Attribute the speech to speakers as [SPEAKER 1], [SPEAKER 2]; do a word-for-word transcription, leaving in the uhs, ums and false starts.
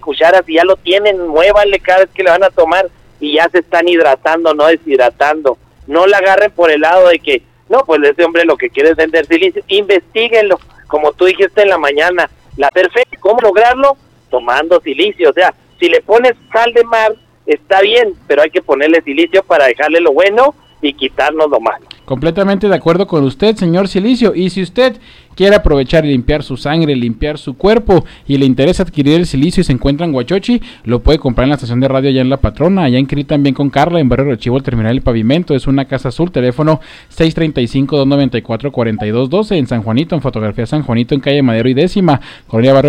[SPEAKER 1] cucharas, y ya lo tienen, muévanle cada vez que le van a tomar y ya se están hidratando, no deshidratando. No la agarren por el lado de que, no, pues ese hombre lo que quiere es vender silicio. Investíguenlo, como tú dijiste en la mañana, la perfecta, ¿cómo lograrlo? Tomando silicio. O sea, si le pones sal de mar, está bien, pero hay que ponerle silicio para dejarle lo bueno y quitarnos lo malo.
[SPEAKER 2] Completamente de acuerdo con usted, señor Silicio. Y si usted quiere aprovechar y limpiar su sangre, limpiar su cuerpo y le interesa adquirir el silicio y se encuentra en Huachochi, lo puede comprar en la estación de radio allá en La Patrona, allá en Cri también con Carla, en Barrio Archivo, el Terminal del Pavimento. Es una casa azul, teléfono seis treinta y cinco, dos noventa y cuatro, cuarenta y dos doce, en San Juanito, en Fotografía San Juanito, en calle Madero y Décima, Colonia Barrio